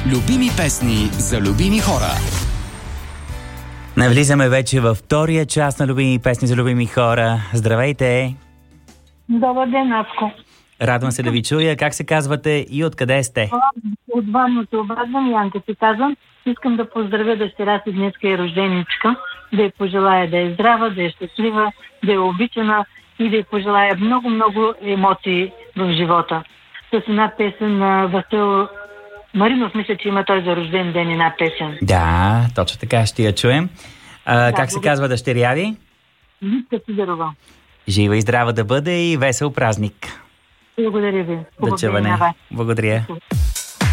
Любими песни за любими хора. Навлизаме вече във втория част на любими песни за любими хора. Здравейте! Добър ден, Авко. Радвам се да ви чуя. Как се казвате и откъде сте? От Варна се обаждам, Янка се казвам. Искам да поздравя дъщеря си, днеска е рожденичка, да й пожелая да е здрава, да е щастлива, да е обичана и да й пожелая много емоции в живота. С една песен на Васил Маринов, мисля, че има той за рожден ден една песен. Да, точно така, ще я чуем. Как се казва дъщеря ви? Лидка Сидерова. Жива и здрава да бъде и весел празник. Благодаря ви. До чуване. Благодаря.